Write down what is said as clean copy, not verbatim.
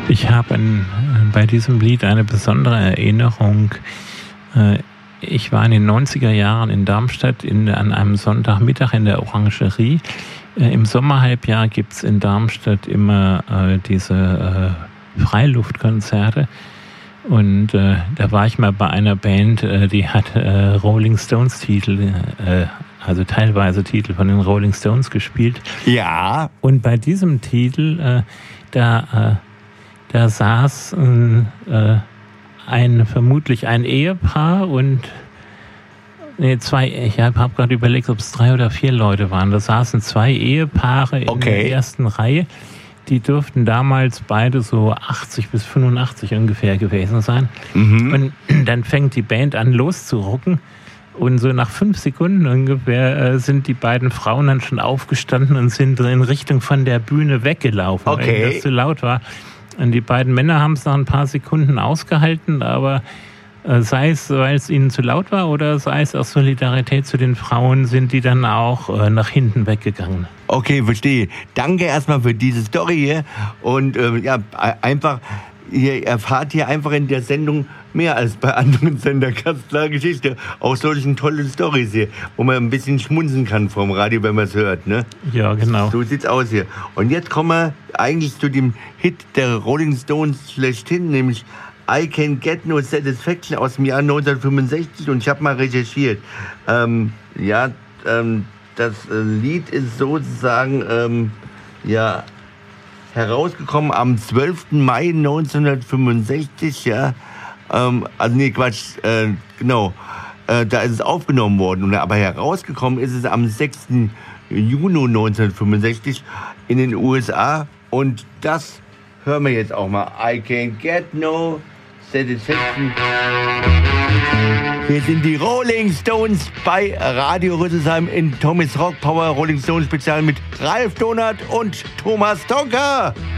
Ich habe bei diesem Lied eine besondere Erinnerung. Ich war in den 90er Jahren in Darmstadt an einem Sonntagmittag in der Orangerie. Im Sommerhalbjahr gibt es in Darmstadt immer diese Freiluftkonzerte. Und da war ich mal bei einer Band, die hat Rolling Stones Titel, also teilweise Titel von den Rolling Stones gespielt. Ja. Und bei diesem Titel, da saß vermutlich ein Ehepaar und zwei, ich habe gerade überlegt, ob es 3 oder 4 Leute waren. Da saßen 2 Ehepaare in der ersten Reihe. Die dürften damals beide so 80 bis 85 ungefähr gewesen sein. Und dann fängt die Band an loszurucken. Und so nach 5 Sekunden ungefähr sind die beiden Frauen dann schon aufgestanden und sind in Richtung von der Bühne weggelaufen, weil das zu laut war. Und die beiden Männer haben es nach ein paar Sekunden ausgehalten, aber sei es, weil es ihnen zu laut war oder sei es aus Solidarität zu den Frauen, sind die dann auch nach hinten weggegangen. Okay, verstehe. Danke erstmal für diese Story hier. Und einfach, ihr erfahrt hier einfach in der Sendung mehr als bei anderen Sender. Ganz klare Geschichte. Auch solchen tollen Storys hier, wo man ein bisschen schmunzeln kann vom Radio, wenn man es hört, ne? Ja, genau. So sieht's aus hier. Und jetzt kommen wir eigentlich zu dem Hit der Rolling Stones schlechthin, nämlich I Can't Get No Satisfaction aus dem Jahr 1965. Und ich habe mal recherchiert. Das Lied ist sozusagen herausgekommen am 12. Mai 1965, ja. Da ist es aufgenommen worden. Aber herausgekommen ist es am 6. Juni 1965 in den USA. Und das hören wir jetzt auch mal. I Can't Get No Satisfaction. Hier sind die Rolling Stones bei Radio Rüsselsheim in Tommys Rock Power Rolling Stones Spezial mit Ralf Donat und Thomas Tonka.